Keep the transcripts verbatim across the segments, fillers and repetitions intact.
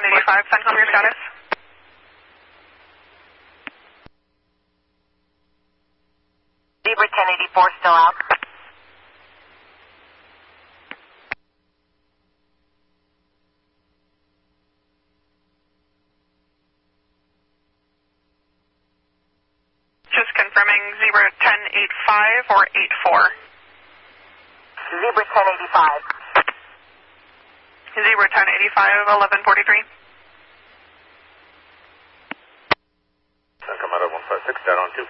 eighty-five, CENTCOM, your status? Zebra ten eighty-four still out. Just confirming Zebra ten eighty-five or eighty-four? Zebra ten eighty-five. Zebra ten eighty-five, eleven forty-three. CENTCOM out of one five six, down on two.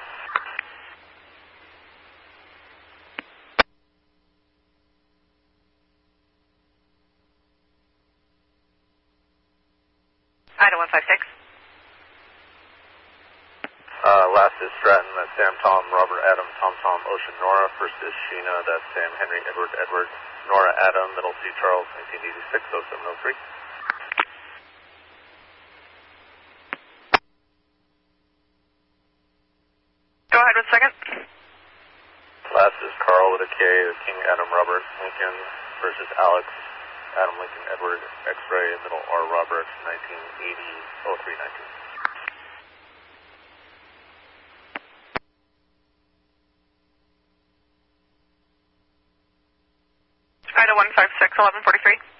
Ida one five six. Uh, last is Stratton, that's Sam, Tom, Robert, Adam, Tom, Tom, Ocean, Nora. First is Sheena, that's Sam, Henry, Edward, Edward, Nora, Adam, Middle C, Charles, nineteen eighty-six, oh seven oh three. Go ahead with second. Last is Carl with a K, King, Adam, Robert, Lincoln versus Alex, Adam, Lincoln, Edward, X-ray, Middle R, Robert, nineteen eighty, oh three nineteen. Ida one five six, eleven forty-three.